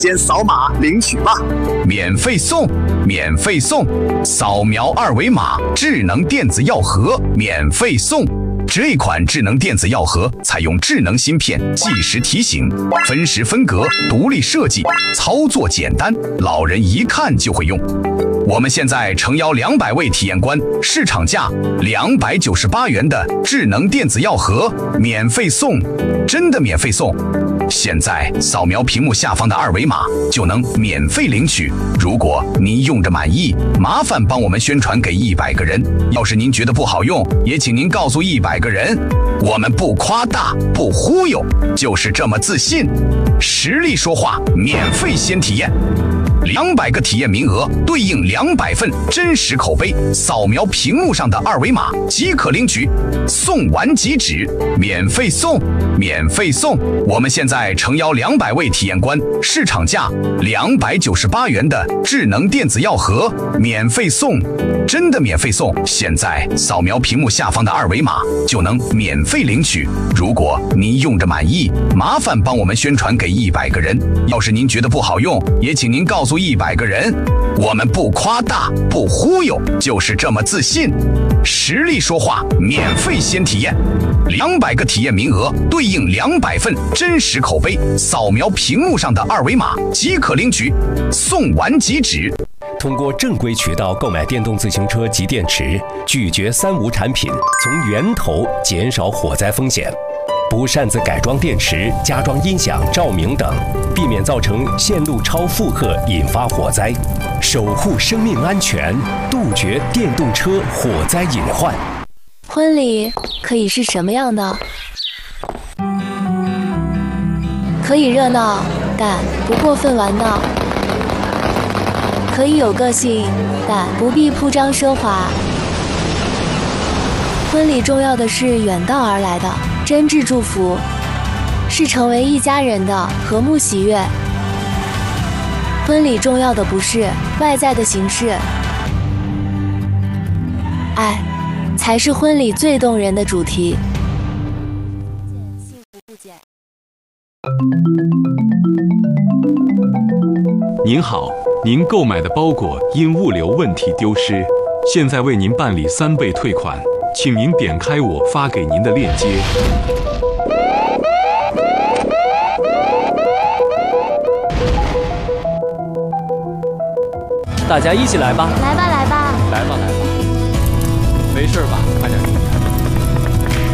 先扫码领取吧， 免费送，免费送！扫描二维码，智能电子药盒免费送。这款智能电子药盒采用智能芯片，计时提醒，分时分隔，独立设计，操作简单，老人一看就会用。我们现在诚邀200位体验官，市场价298元的智能电子药盒免费送，真的免费送！现在扫描屏幕下方的二维码就能免费领取。如果您用着满意，麻烦帮我们宣传给100个人。要是您觉得不好用，也请您告诉100个人。我们不夸大，不忽悠，就是这么自信。实力说话，免费先体验。200个体验名额对应200份真实口碑，扫描屏幕上的二维码即可领取，送完即止，免费送，免费送！我们现在诚邀200位体验官，市场价298元的智能电子药盒免费送，真的免费送！现在扫描屏幕下方的二维码就能免费领取。如果您用着满意，麻烦帮我们宣传给100个人。要是您觉得不好用，也请您告诉100个人。我们不夸大，不忽悠，就是这么自信。实力说话，免费先体验。200个体验名额对应200份真实口碑，扫描屏幕上的二维码即可领取，送完即止。 通过正规渠道购买电动自行车及电池，拒绝3无产品，从源头减少火灾风险。不擅自改装电池、加装音响、照明等，避免造成线路超负荷引发火灾，守护生命安全，杜绝电动车火灾隐患。 婚礼可以是什么样的？可以热闹，但不过分玩闹；可以有个性，但不必铺张奢华。婚礼重要的是远道而来的真挚祝福，是成为一家人的和睦喜悦。婚礼重要的不是外在的形式，爱才是婚礼最动人的主题。 您好，您购买的包裹因物流问题丢失，现在为您办理3倍退款，请您点开我发给您的链接。 大家一起来吧！ 来吧，来吧！ 来吧，来吧！没事吧？